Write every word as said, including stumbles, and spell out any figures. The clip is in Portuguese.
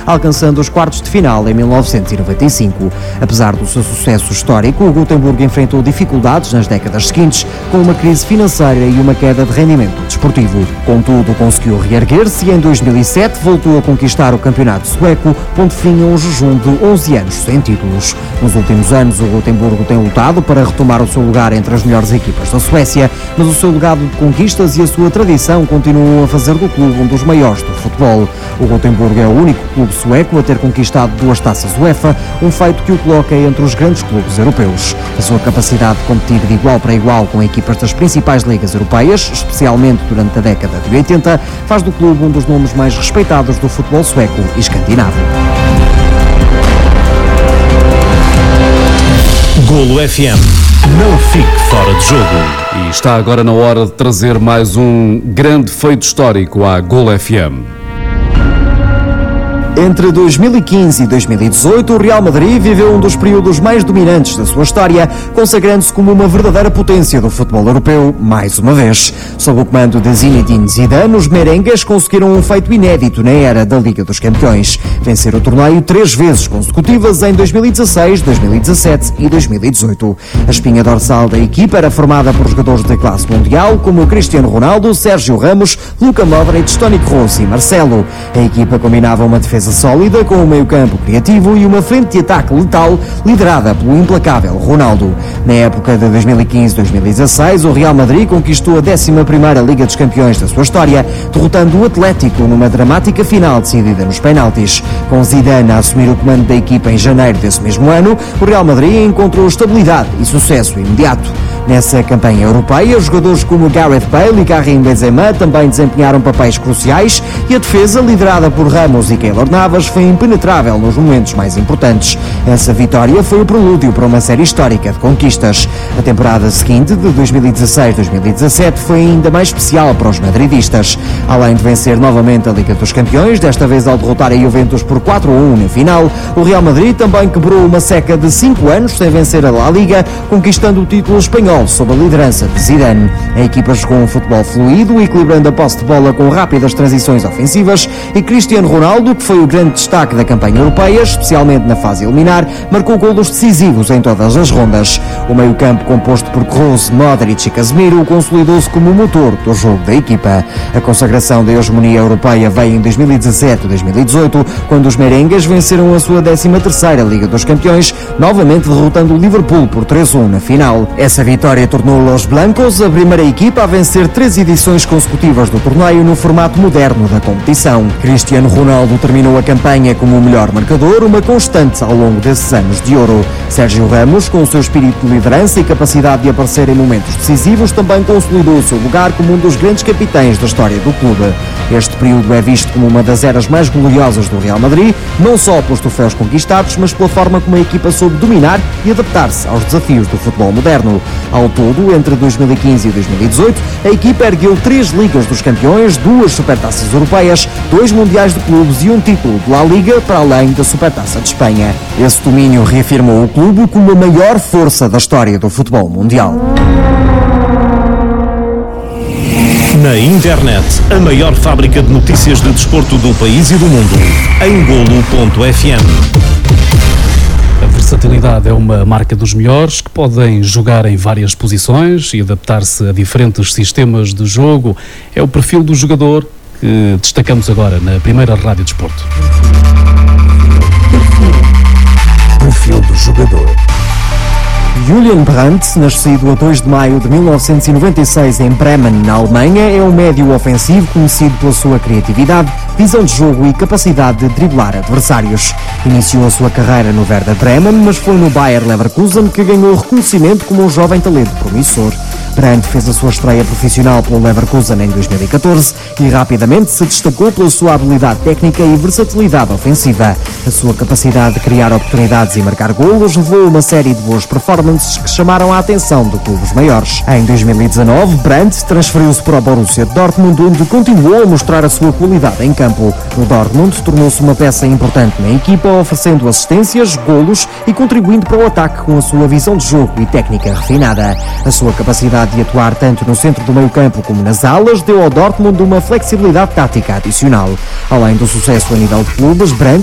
alcançando os quartos de final em mil novecentos e noventa e cinco. Apesar do seu sucesso histórico, o Gotemburgo enfrentou dificuldades nas décadas seguintes, com uma crise financeira e uma queda de rendimento desportivo. Contudo, conseguiu reerguer-se e em dois mil e sete voltou a conquistar o campeonato sueco, pondo fim a um jejum de onze anos sem títulos. Nos últimos anos, o Gotemburgo tem lutado para retomar o seu lugar entre as melhores equipas da Suécia, mas o seu legado de conquistas e a sua tradição continuam a fazer do clube um dos maiores do futebol. O Gotemburgo é o único clube sueco a ter conquistado duas taças UEFA, um feito que o coloca entre os grandes clubes europeus. A sua capacidade de competir de igual para igual com equipas das principais ligas europeias, especialmente durante a década de oitenta, faz do clube um dos nomes mais respeitados do futebol sueco e escandinavo. Golo F M. Não fique fora de jogo. E está agora na hora de trazer mais um grande feito histórico à Golo F M. Entre dois mil e quinze e dois mil e dezoito, o Real Madrid viveu um dos períodos mais dominantes da sua história, consagrando-se como uma verdadeira potência do futebol europeu, mais uma vez. Sob o comando de Zinedine Zidane, os merengues conseguiram um feito inédito na era da Liga dos Campeões. Vencer o torneio três vezes consecutivas em dois mil e dezasseis, dois mil e dezassete e dois mil e dezoito. A espinha dorsal da equipa era formada por jogadores de classe mundial, como Cristiano Ronaldo, Sérgio Ramos, Luka Modric, Toni Kroos e Marcelo. A equipa combinava uma defesa sólida com um meio-campo criativo e uma frente de ataque letal liderada pelo implacável Ronaldo. Na época de dois mil e quinze, dois mil e dezasseis, o Real Madrid conquistou a décima primeira Liga dos Campeões da sua história, derrotando o Atlético numa dramática final decidida nos penaltis. Com Zidane a assumir o comando da equipa em janeiro desse mesmo ano, o Real Madrid encontrou estabilidade e sucesso imediato. Nessa campanha europeia, jogadores como Gareth Bale e Karim Benzema também desempenharam papéis cruciais e a defesa, liderada por Ramos e Keylor Navas, foi impenetrável nos momentos mais importantes. Essa vitória foi o prelúdio para uma série histórica de conquistas. A temporada seguinte, de dois mil e dezasseis, dois mil e dezassete, foi ainda mais especial para os madridistas. Além de vencer novamente a Liga dos Campeões, desta vez ao derrotar a Juventus por quatro a um na final, o Real Madrid também quebrou uma seca de cinco anos sem vencer a La Liga, conquistando o título espanhol sob a liderança de Zidane. A equipa jogou um futebol fluido, equilibrando a posse de bola com rápidas transições ofensivas, e Cristiano Ronaldo, que foi o grande destaque da campanha europeia, especialmente na fase eliminar, marcou golos decisivos em todas as rondas. O meio-campo, composto por Kroos, Modric e Casemiro, consolidou-se como o motor do jogo da equipa. A consagração da hegemonia europeia veio em dois mil e dezassete e dois mil e dezoito, quando os merengues venceram a sua décima terceira Liga dos Campeões, novamente derrotando o Liverpool por três a um na final. Essa vitória tornou Los Blancos a primeira equipa a vencer três edições consecutivas do torneio no formato moderno da competição. Cristiano Ronaldo terminou a campanha como o melhor marcador, uma constante ao longo desses anos de ouro. Sérgio Ramos, com o seu espírito de liderança e capacidade de aparecer em momentos decisivos, também consolidou o seu lugar como um dos grandes capitães da história do clube. Este período é visto como uma das eras mais gloriosas do Real Madrid, não só pelos troféus conquistados, mas pela forma como a equipa soube dominar e adaptar-se aos desafios do futebol moderno. Ao todo, entre dois mil e quinze e dois mil e dezoito, a equipa ergueu três Ligas dos Campeões, duas Supertaças Europeias, dois Mundiais de Clubes e um título de La Liga, para além da Supertaça de Espanha. Esse domínio reafirmou o clube como a maior força da história do futebol mundial. Na internet, a maior fábrica de notícias de desporto do país e do mundo, em golo ponto f m. A versatilidade é uma marca dos melhores, que podem jogar em várias posições e adaptar-se a diferentes sistemas de jogo. É o perfil do jogador que destacamos agora na primeira Rádio Desporto. Perfil do jogador. Julian Brandt, nascido a dois de maio de mil novecentos e noventa e seis em Bremen, na Alemanha, é um médio ofensivo conhecido pela sua criatividade, visão de jogo e capacidade de driblar adversários. Iniciou a sua carreira no Werder Bremen, mas foi no Bayer Leverkusen que ganhou reconhecimento como um jovem talento promissor. Brandt fez a sua estreia profissional pelo Leverkusen em dois mil e catorze e rapidamente se destacou pela sua habilidade técnica e versatilidade ofensiva. A sua capacidade de criar oportunidades e marcar golos levou a uma série de boas performances que chamaram a atenção de clubes maiores. Em dois mil e dezanove, Brandt transferiu-se para o Borussia Dortmund, onde continuou a mostrar a sua qualidade em campo. No Dortmund, tornou-se uma peça importante na equipa, oferecendo assistências, golos e contribuindo para o ataque com a sua visão de jogo e técnica refinada. A sua capacidade de atuar tanto no centro do meio-campo como nas alas deu ao Dortmund uma flexibilidade tática adicional. Além do sucesso a nível de clubes, Brandt